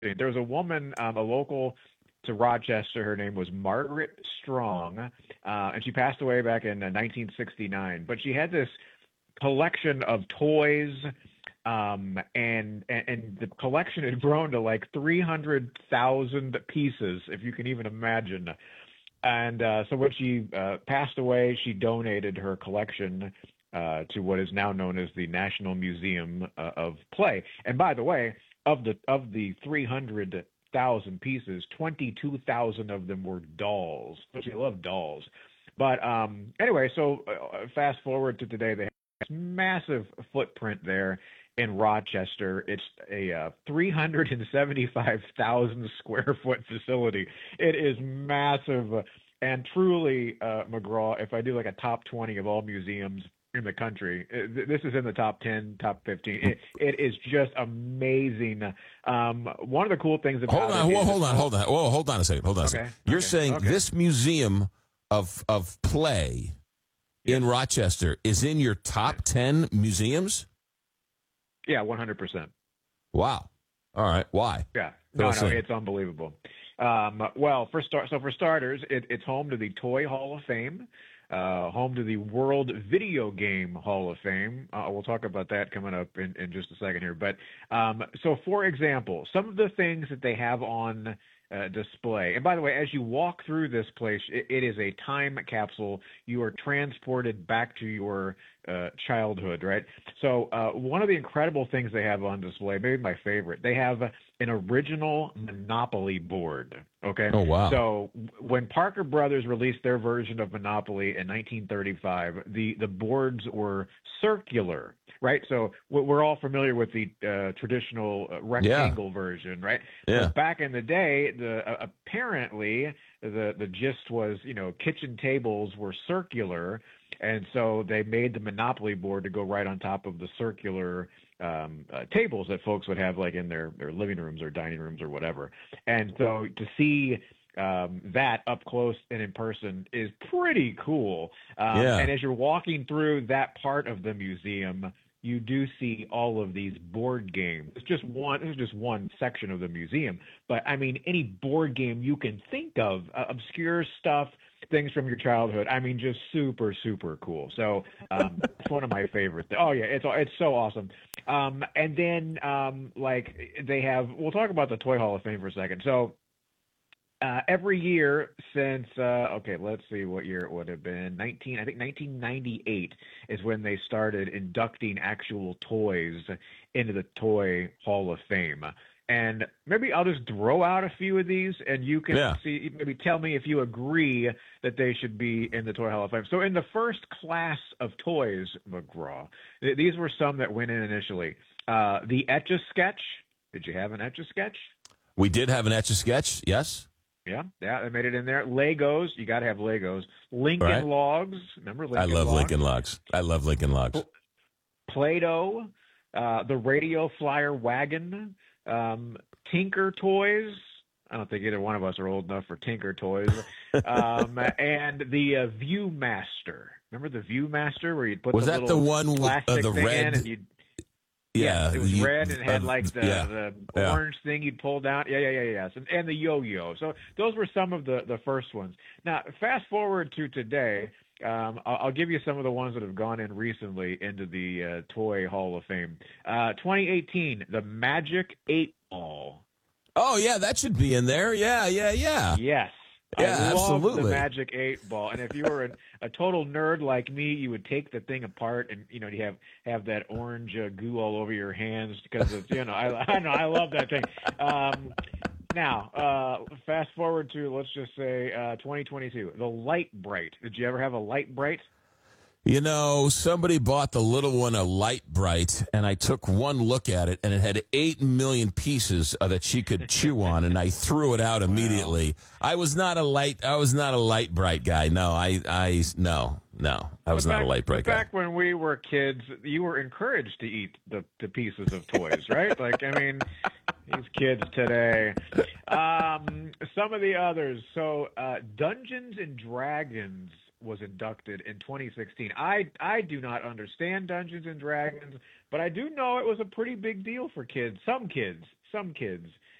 There was a woman, a local to Rochester. Her name was Margaret Strong, and she passed away back in 1969. But she had this collection of toys, and the collection had grown to like 300,000 pieces, if you can even imagine. And so when she passed away, she donated her collection to what is now known as the National Museum of Play. And by the way, of the 300,000 pieces, 22,000 of them were dolls. She loved dolls. But anyway, so fast forward to today, they have this massive footprint there in Rochester. It's a 375,000 square foot facility. It is massive. And truly, McGraw, if I do like a top 20 of all museums in the country, this is in the top 10, top 15. It is just amazing. One of the cool things about hold on. Whoa, hold on a second. Hold on a second. You're saying this museum of play in Rochester is in your top 10 museums? Yeah, 100%. Wow. All right. Why? Yeah. No, it's unbelievable. Well, for starters, it's home to the Toy Hall of Fame, home to the World Video Game Hall of Fame. We'll talk about that coming up in just a second here. But so, for example, some of the things that they have on display. And by the way, as you walk through this place, it is a time capsule. You are transported back to your childhood, right? So one of the incredible things they have on display, maybe my favorite, they have an original Monopoly board. Okay. Oh, wow. So when Parker Brothers released their version of Monopoly in 1935, the boards were circular, right? So we're all familiar with the traditional rectangle version, right? Yeah. But back in the day, apparently the gist was, kitchen tables were circular, and so they made the Monopoly board to go right on top of the circular tables that folks would have like in their living rooms or dining rooms or whatever. And so to see that up close and in person is pretty cool. And as you're walking through that part of the museum, you do see all of these board games. This is just one section of the museum, but I mean, any board game you can think of, obscure stuff, things from your childhood. I mean, just super, super cool. So it's one of my favorites. Oh yeah, it's so awesome. And then like they have, we'll talk about the Toy Hall of Fame for a second. So every year since let's see what year it would have been. 1998 is when they started inducting actual toys into the Toy Hall of Fame. And maybe I'll just throw out a few of these, and you can see, maybe tell me if you agree that they should be in the Toy Hall of Fame. So in the first class of toys, McGraw, these were some that went in initially. The Etch-a-Sketch. Did you have an Etch-a-Sketch? We did have an Etch-a-Sketch, yes. Yeah, they made it in there. Legos, you got to have Legos. Lincoln Logs, remember Lincoln Logs? I love Lincoln Logs. I love Lincoln Logs. Play-Doh, the Radio Flyer Wagon, Tinker Toys. I don't think either one of us are old enough for Tinker Toys. And the Viewmaster. Remember the Viewmaster where you'd put was the that little the one with the thing red? In and you'd, it was red and it had like the orange thing you'd pull down. Yeah. And the yo-yo. So those were some of the first ones. Now, fast forward to today. I'll give you some of the ones that have gone in recently into the Toy Hall of Fame. 2018, the Magic 8 Ball. Oh, yeah, that should be in there. Yeah. Yes. Yeah, I love absolutely. the Magic 8 Ball. And if you were a total nerd like me, you would take the thing apart and, you have that orange goo all over your hands because it's, I love that thing. Now, fast forward to, let's just say, 2022, the Light Bright. Did you ever have a Light Bright? Somebody bought the little one a Light Bright, and I took one look at it, and it had 8 million pieces that she could chew on, and I threw it out immediately. Wow. I was not a Light Bright guy. No, no. I was not a Light Bright guy. Back when we were kids, you were encouraged to eat the pieces of toys, right? Like, I mean, these kids today. Some of the others. So, Dungeons and Dragons was inducted in 2016. I do not understand Dungeons and Dragons, but I do know it was a pretty big deal for kids. Some kids.